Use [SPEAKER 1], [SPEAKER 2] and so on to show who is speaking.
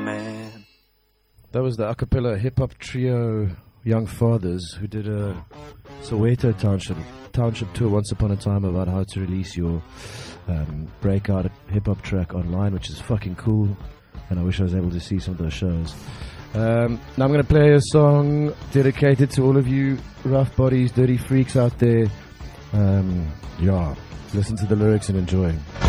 [SPEAKER 1] man.
[SPEAKER 2] That was the a cappella hip-hop trio Young Fathers, who did a Soweto township tour once upon a time about how to release your breakout hip-hop track online, which is fucking cool, and I wish I was able to see some of those shows. Now I'm going to play a song dedicated to all of you rough bodies, dirty freaks out there. Yeah, listen to the lyrics and enjoy.